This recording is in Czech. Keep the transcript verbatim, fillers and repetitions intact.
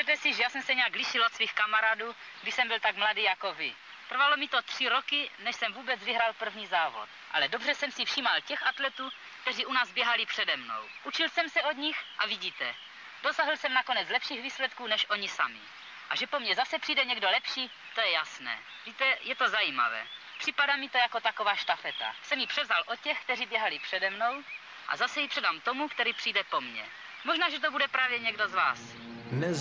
Myslíte si, že já jsem se nějak lišil od svých kamarádů, když jsem byl tak mladý jako vy? Trvalo mi to tři roky, než jsem vůbec vyhrál první závod. Ale dobře jsem si všímal těch atletů, kteří u nás běhali přede mnou. Učil jsem se od nich a vidíte, dosáhl jsem nakonec lepších výsledků než oni sami. A že po mně zase přijde někdo lepší, to je jasné. Víte, je to zajímavé. Připadá mi to jako taková štafeta. Jsem ji převzal od těch, kteří běhali přede mnou a zase ji předám tomu, který přijde po mně. Možná, že to bude právě někdo z vás. Nez